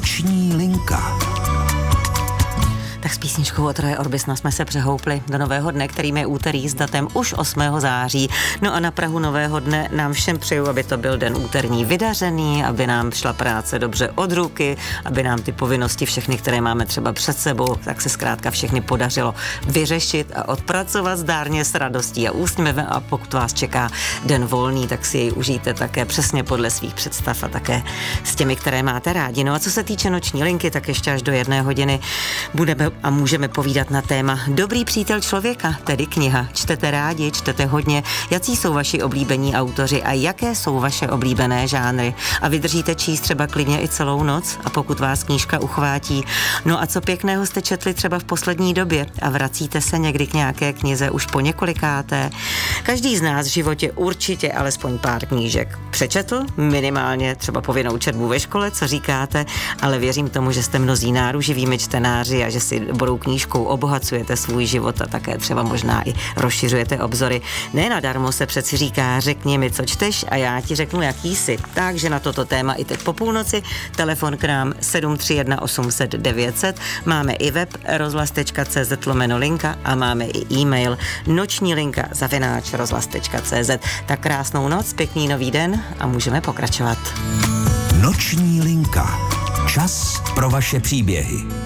Noční linka. Tak s písničkou od Roje Orbisona jsme se přehoupli do nového dne, kterým je úterý s datem už 8. září. No a na prahu nového dne nám všem přeju, aby to byl den úterní vydařený, aby nám šla práce dobře od ruky, aby nám ty povinnosti všechny, které máme třeba před sebou, tak se zkrátka všechny podařilo vyřešit a odpracovat zdárně s radostí a úsměvem, a pokud vás čeká den volný, tak si jej užijte také přesně podle svých představ a také s těmi, které máte rádi. No a co se týče noční linky, tak ještě až do 1 hodiny budeme a můžeme povídat na téma Dobrý přítel člověka, tedy kniha. Čtete rádi, čtete hodně. Jací jsou vaši oblíbení autoři a jaké jsou vaše oblíbené žánry? A vydržíte číst třeba klidně i celou noc, a pokud vás knížka uchvátí. No a co pěkného jste četli třeba v poslední době a vracíte se někdy k nějaké knize už po několikáté? Každý z nás v životě určitě alespoň pár knížek přečetl, minimálně třeba povinnou četbu ve škole, co říkáte, ale věřím tomu, že jste mnozí náruživými čtenáři a že si dobrou knížkou obohacujete svůj život a také třeba možná i rozšiřujete obzory. Ne nadarmo se přeci říká, řekni mi, co čteš a já ti řeknu, jaký jsi. Takže na toto téma i teď po půlnoci telefon k nám 731 800 900, máme i web rozhlas.cz/linka a máme i e-mail nočnílinka@rozhlas.cz. Tak krásnou noc, pěkný nový den a můžeme pokračovat. Noční linka. Čas pro vaše příběhy.